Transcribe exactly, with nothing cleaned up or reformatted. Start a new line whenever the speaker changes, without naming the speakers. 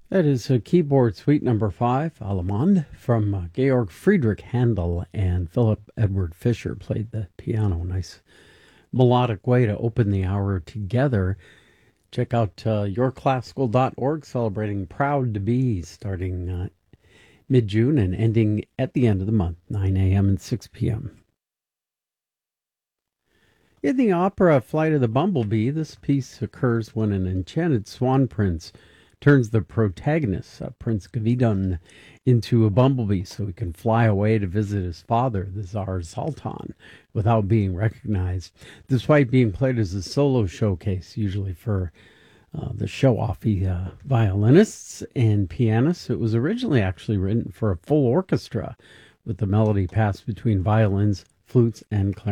That is a keyboard suite number five, Allemande, from uh, Georg Friedrich Handel, and Philip Edward Fischer played the piano. Nice melodic way to open the hour together. Check out uh, your classical dot org, celebrating Proud to Be, starting uh, mid-June and ending at the end of the month, nine a.m. and six p.m. In the opera Flight of the Bumblebee, this piece occurs when an enchanted swan prince turns the protagonist, uh, Prince Gavidon, into a bumblebee so he can fly away to visit his father, the Tsar Sultan, without being recognized. Despite being played as a solo showcase, usually for uh, the show-offy uh, violinists and pianists, it was originally actually written for a full orchestra, with the melody passed between violins, flutes, and clarinets.